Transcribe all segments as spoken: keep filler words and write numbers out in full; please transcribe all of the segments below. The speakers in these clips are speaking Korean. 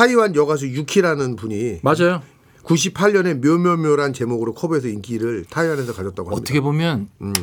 타이완 여가수 유키라는 분이 맞아요. 구십팔 년에 묘묘묘란 제목으로 커버해서 인기를 타이완에서 가졌다고 합니다. 어떻게 보면 음.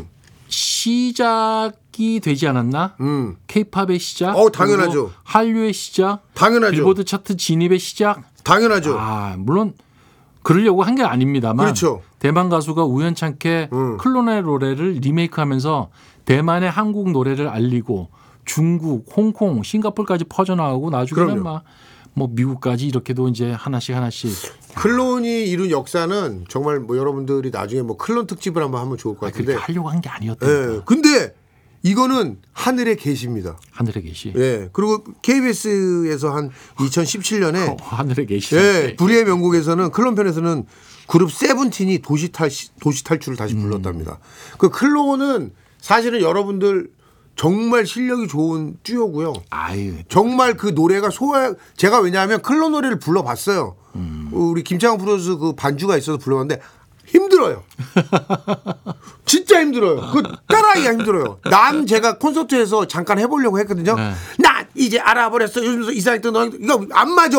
시작이 되지 않았나? 음. K-팝의 시작. 어, 당연하죠. 한류의 시작. 당연하죠. 빌보드 차트 진입의 시작. 당연하죠. 아, 물론 그러려고 한 게 아닙니다만. 그렇죠. 대만 가수가 우연찮게 음. 클론의 노래를 리메이크하면서 대만의 한국 노래를 알리고 중국, 홍콩, 싱가포르까지 퍼져나가고 나중에는 그럼요. 막 뭐 미국까지 이렇게도 이제 하나씩 하나씩. 클론이 이룬 역사는 정말 뭐 여러분들이 나중에 뭐 클론 특집을 한번 하면 좋을 것 아, 같은데. 그렇게 하려고 한 게 아니었다니까. 예. 근데 이거는 하늘의 계시입니다. 하늘의 계시. 예. 그리고 케이비에스에서 한 이천십칠 년에 어, 하늘의 계시. 예, 불의의 명곡에서는 클론 편에서는 그룹 세븐틴이 도시 탈 도시 탈출을 다시 불렀답니다. 음. 그 클론은 사실은 여러분들 정말 실력이 좋은 듀오고요. 아유. 정말 그 노래가 소화 제가 왜냐하면 클론 노래를 불러봤어요. 음. 우리 김창완 프로듀서 그 반주가 있어서 불러봤는데 힘들어요. 진짜 힘들어요. 그 따라하기가 힘들어요. 난 제가 콘서트에서 잠깐 해보려고 했거든요. 네. 나 이제 알아버렸어. 요즘 이상했던 너 이거 안 맞아.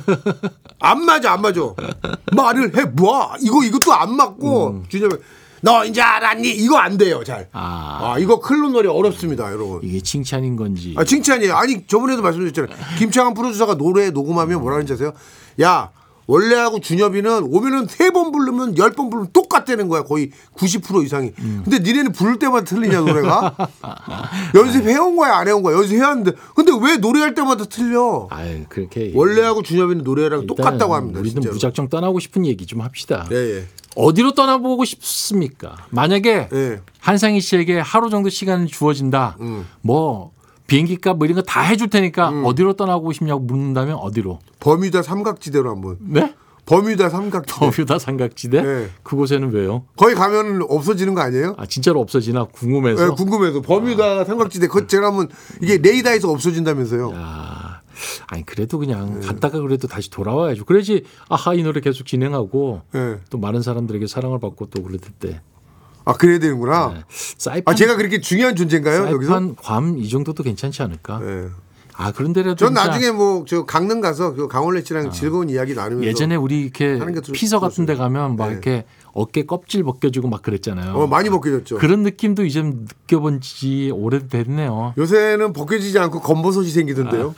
안 맞아, 안 맞아. 말을 해 뭐? 이거 이것도 안 맞고 음. 준엽이 너 이제 알았니? 이거 안 돼요, 잘. 아. 아 이거 클론 노래 어렵습니다, 여러분. 이게 칭찬인 건지. 아 칭찬이에요. 아니 저번에도 말씀드렸잖아요. 김창완 프로듀서가 노래 녹음하면 뭐라 하는지 아세요? 야 원래하고 준엽이는 오면은 세 번 부르면 열 번 부르면 똑같다는 거야. 거의 구십 퍼센트 이상이. 음. 근데 니네는 부를 때마다 틀리냐 노래가? 연습해온 거야 안 해온 거야? 연습해왔는데 근데 왜 노래할 때마다 틀려? 아유 그렇게. 원래하고 준엽이는 노래랑 똑같다고 합니다. 우리는 진짜로. 무작정 떠나고 싶은 얘기 좀 합시다. 예, 예. 어디로 떠나보고 싶습니까? 만약에 예. 한상희 씨에게 하루 정도 시간이 주어진다. 음. 뭐 비행기값 뭐 이런 거 다 해줄 테니까 어디로 떠나고 싶냐고 묻는다면 어디로? 버뮤다 삼각지대로 한번. 네? 버뮤다 삼각지대. 버뮤다 삼각지대? 네. 그곳에는 왜요? 거기 가면 없어지는 거 아니에요? 아 진짜로 없어지나 궁금해서. 네, 궁금해서 버뮤다 삼각지대 그 제가 한번 이게 레이더에서 없어진다면서요. 야, 아니 그래도 그냥 갔다가 그래도 다시 돌아와야죠. 그래야지 아하 이 노래 계속 진행하고 네. 또 많은 사람들에게 사랑을 받고 또 그럴 때. 아 그래야 되는구나. 네. 사이판, 아 제가 그렇게 중요한 존재인가요 여기서? 사이판 괌 이 정도도 괜찮지 않을까? 네. 아 그런데라도 전 진짜 나중에 뭐 저 강릉 가서 그 강원래 씨랑 즐거운 이야기 나누면서 예전에 우리 이렇게 하는 게 들- 피서 같은 데 들었어요. 가면 막 네. 이렇게 어깨 껍질 벗겨주고 막 그랬잖아요. 어, 많이 벗겨졌죠. 그런 느낌도 이제 느껴본 지 오래됐네요. 요새는 벗겨지지 않고 검버섯이 생기던데요.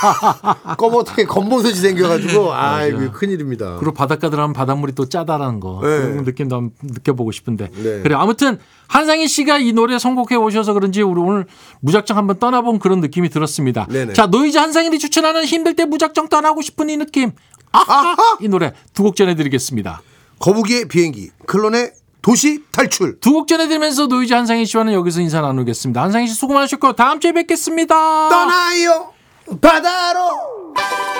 검어떻게 검버섯이 생겨가지고 아 이거 큰일입니다. 그리고 바닷가 들어가면 바닷물이 또 짜다라는 거 네. 그런 느낌도 한번 느껴보고 싶은데 네. 그래 아무튼 한상희 씨가 이 노래 선곡해 오셔서 그런지 우리 오늘 무작정 한번 떠나본 그런 느낌이 들었습니다. 네네. 자 노이즈 한상희이 추천하는 힘들 때 무작정 떠나고 싶은 이 느낌 아하! 이 노래 두 곡 전해드리겠습니다. 거북이의 비행기, 클론의 도시 탈출. 두 곡 전해드리면서 노이즈 한상희 씨와는 여기서 인사 나누겠습니다. 한상희 씨 수고 많으셨고 다음 주에 뵙겠습니다. 떠나요 바다로.